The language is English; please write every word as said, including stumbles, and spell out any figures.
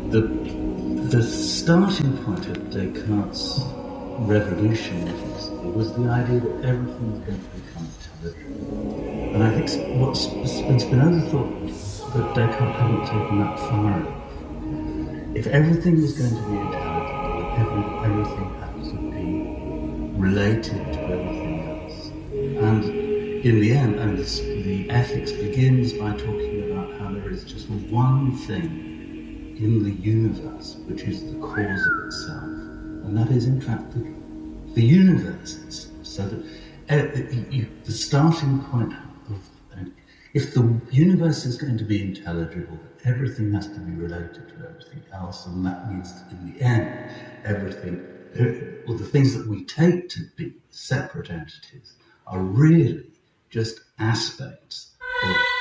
the the starting point of Descartes' revolution, if you see, was the idea that everything was going to become intelligible. And I think s- what Sp- Spinoza thought that Descartes hadn't taken that far enough. If everything was going to be intelligible, then every, everything had to be related to everything else. And in the end, and this, the ethics begins by talking about how there is just one thing in the universe which is the cause of itself, and that is in fact the, the universe itself. So that uh, you, the starting point of uh, if the universe is going to be intelligible, everything has to be related to everything else, and that means that in the end, everything, uh, or the things that we take to be separate entities, are really just aspects of